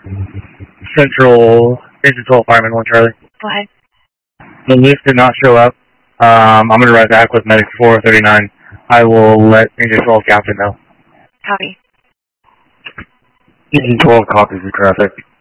Central, Engine 12 Fireman 1 Charlie. Go ahead. The lift did not show up. I'm going to ride back with Medic 439. I will let Engine 12 Captain know. Copy. Engine 12 copies the traffic.